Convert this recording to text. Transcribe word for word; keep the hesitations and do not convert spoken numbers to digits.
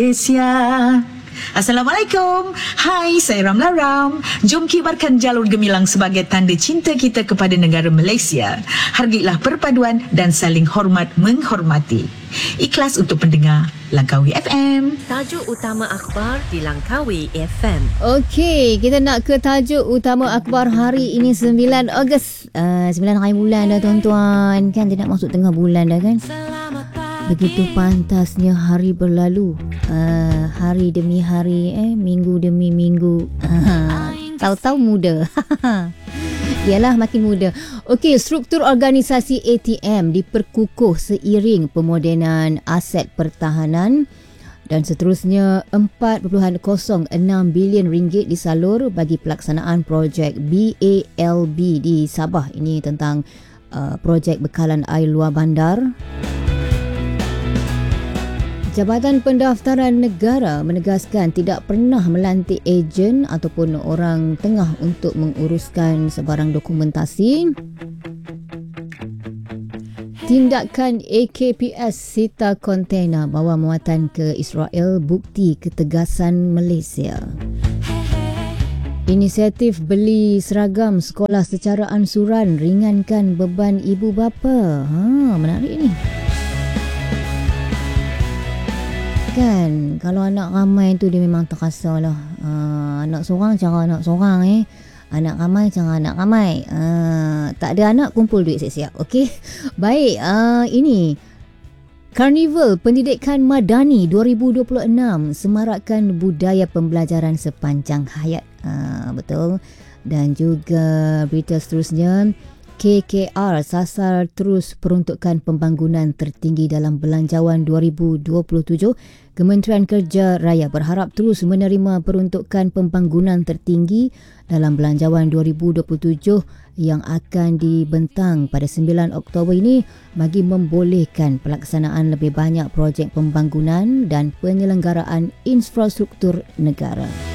Malaysia. Assalamualaikum. Hai, saya Ramla Ram. Jom kibarkan jalur gemilang sebagai tanda cinta kita kepada negara Malaysia. Hargailah perpaduan dan saling hormat menghormati. Ikhlas untuk pendengar Langkawi F M. Tajuk utama akhbar di Langkawi F M. Okey, kita nak ke tajuk utama akhbar hari ini sembilan Ogos. Uh, sembilan hari bulan dah tuan-tuan. Kan dia nak masuk tengah bulan dah kan. Begitu pantasnya hari berlalu, uh, hari demi hari, eh, minggu demi minggu. Uh, tahu-tahu muda. Yalah, makin muda. Okey, struktur organisasi A T M diperkukuh seiring pemodenan aset pertahanan dan seterusnya empat perpuluhan kosong enam bilion ringgit disalur bagi pelaksanaan projek B A L B di Sabah. Ini tentang uh, projek bekalan air luar bandar. Jabatan Pendaftaran Negara menegaskan tidak pernah melantik ejen ataupun orang tengah untuk menguruskan sebarang dokumentasi. Tindakan A K P S sita kontena bawa muatan ke Israel bukti ketegasan Malaysia. Inisiatif beli seragam sekolah secara ansuran ringankan beban ibu bapa. Ha, menarik ni. Kan, kalau anak ramai tu dia memang terasa lah. Uh, anak seorang cara anak seorang eh. Anak ramai cara anak ramai. Uh, tak ada anak, kumpul duit siap-siap. Okey. Baik, uh, ini Karnival Pendidikan Madani dua ribu dua puluh enam semarakkan budaya pembelajaran sepanjang hayat. Uh, betul. Dan juga berita seterusnya, K K R sasar terus peruntukan pembangunan tertinggi dalam Belanjawan dua ribu dua puluh tujuh. Kementerian Kerja Raya berharap terus menerima peruntukan pembangunan tertinggi dalam Belanjawan dua ribu dua puluh tujuh yang akan dibentang pada sembilan Oktober ini bagi membolehkan pelaksanaan lebih banyak projek pembangunan dan penyelenggaraan infrastruktur negara.